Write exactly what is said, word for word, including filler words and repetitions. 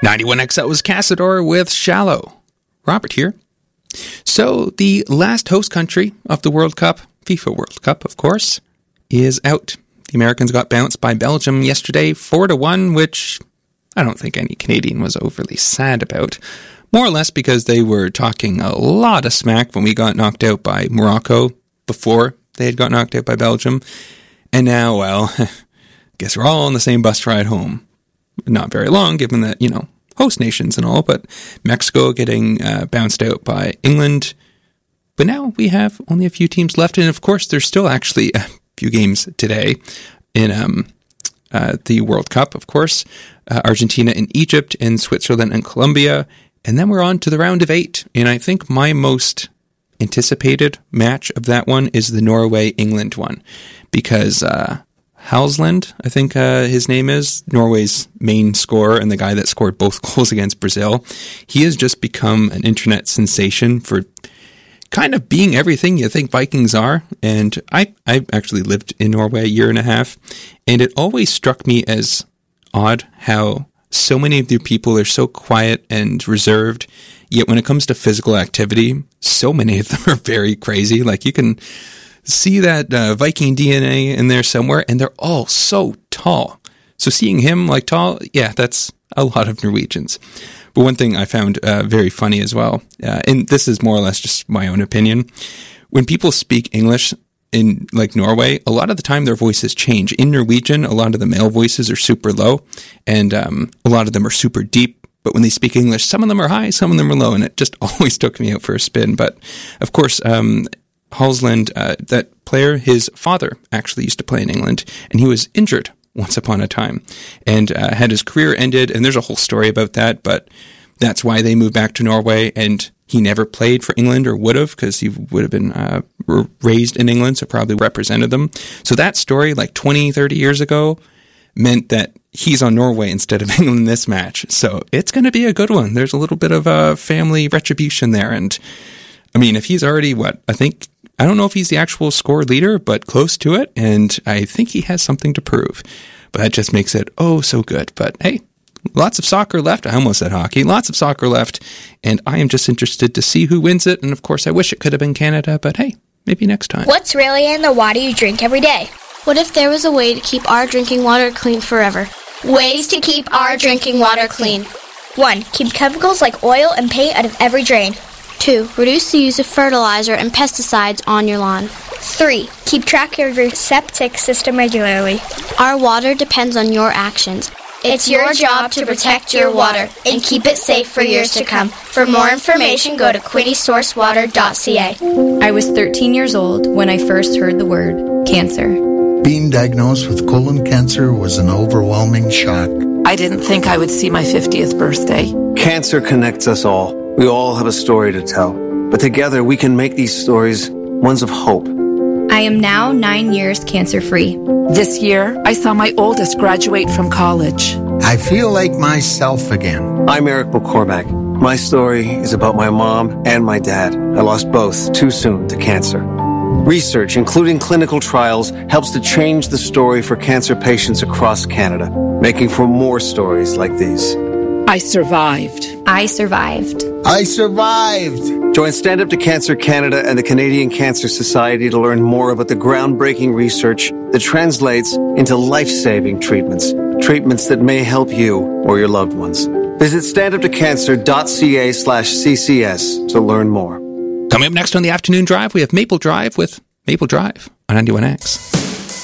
ninety-one X, that was Cassador with Shallow. Robert here. So, the last host country of the World Cup, FIFA World Cup, of course, is out. The Americans got bounced by Belgium yesterday, four to one, which I don't think any Canadian was overly sad about. More or less because they were talking a lot of smack when we got knocked out by Morocco before they had got knocked out by Belgium. And now, well, I guess we're all on the same bus ride home. Not very long, given that, you know, host nations and all, but Mexico getting uh, bounced out by England. But now we have only a few teams left, and of course there's still actually a few games today in um, uh, the World Cup, of course. Uh, Argentina and Egypt, and Switzerland and Colombia. And then we're on to the round of eight. And I think my most anticipated match of that one is the Norway-England one. Because uh, Haaland, I think uh, his name is, Norway's main scorer and the guy that scored both goals against Brazil, he has just become an internet sensation for kind of being everything you think Vikings are. And I, I actually lived in Norway a year and a half. And it always struck me as odd how so many of their people are so quiet and reserved, yet when it comes to physical activity, so many of them are very crazy. Like, you can see that uh, Viking D N A in there somewhere, and they're all so tall. So seeing him like tall, yeah, that's a lot of Norwegians. But one thing I found uh, very funny as well, uh, and this is more or less just my own opinion, when people speak English in like Norway, a lot of the time their voices change. In Norwegian, a lot of the male voices are super low, and um, a lot of them are super deep. But when they speak English, some of them are high, some of them are low, and it just always took me out for a spin. But of course, um, Haaland, uh, that player, his father actually used to play in England, and he was injured once upon a time, and uh, had his career ended. And there's a whole story about that, but that's why they moved back to Norway, and he never played for England, or would have, because he would have been uh, raised in England, so probably represented them. So that story, like twenty, thirty years ago, meant that he's on Norway instead of England in this match. So it's going to be a good one. There's a little bit of uh, family retribution there. And, I mean, if he's already, what, I think, I don't know if he's the actual score leader, but close to it, and I think he has something to prove. But that just makes it, oh, so good. But, hey, lots of soccer left. I almost said hockey. Lots of soccer left, and I am just interested to see who wins it. And, of course, I wish it could have been Canada, but hey, maybe next time. What's really in the water you drink every day? What if there was a way to keep our drinking water clean forever? Ways to keep our drinking water clean. One, keep chemicals like oil and paint out of every drain. Two, reduce the use of fertilizer and pesticides on your lawn. Three, keep track of your septic system regularly. Our water depends on your actions. It's your job to protect your water and keep it safe for years to come. For more information, go to quinte source water dot c a. I was thirteen years old when I first heard the word cancer. Being diagnosed with colon cancer was an overwhelming shock. I didn't think I would see my fiftieth birthday. Cancer connects us all. We all have a story to tell. But together we can make these stories ones of hope. I am now nine years cancer-free. This year, I saw my oldest graduate from college. I feel like myself again. I'm Eric McCormack. My story is about my mom and my dad. I lost both too soon to cancer. Research, including clinical trials, helps to change the story for cancer patients across Canada, making for more stories like these. I survived. I survived. I survived. Join Stand Up to Cancer Canada and the Canadian Cancer Society to learn more about the groundbreaking research that translates into life-saving treatments, treatments that may help you or your loved ones. Visit stand up to cancer dot c a slash c c s to learn more. Coming up next on the afternoon drive, we have Maple Drive with Maple Drive on ninety-one X.